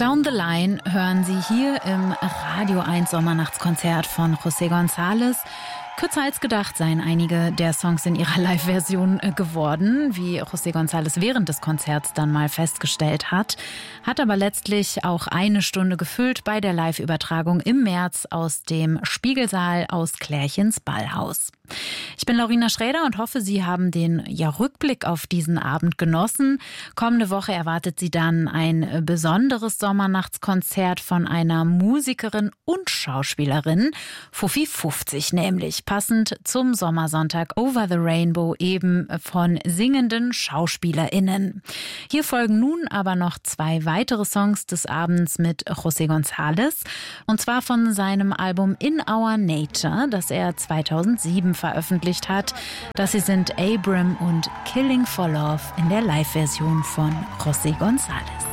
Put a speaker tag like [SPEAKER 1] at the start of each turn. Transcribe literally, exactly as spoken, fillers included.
[SPEAKER 1] Down the Line hören Sie hier im Radio eins Sommernachtskonzert von José González. Kürzer als gedacht seien einige der Songs in ihrer Live-Version geworden, wie José González während des Konzerts dann mal festgestellt hat, hat aber letztlich auch eine Stunde gefüllt bei der Live-Übertragung im März aus dem Spiegelsaal aus Klärchens Ballhaus. Ich bin Laurina Schräder und hoffe, Sie haben den ja, Rückblick auf diesen Abend genossen. Kommende Woche erwartet Sie dann ein besonderes Sommernachtskonzert von einer Musikerin und Schauspielerin, Fuffi fünfzig nämlich, passend zum Sommersonntag Over the Rainbow eben von singenden SchauspielerInnen. Hier folgen nun aber noch zwei weitere Songs des Abends mit José González, und zwar von seinem Album In Our Nature, das er zweitausendsieben veröffentlicht hat. Das hier sind Abram und Killing for Love in der Live-Version von José González.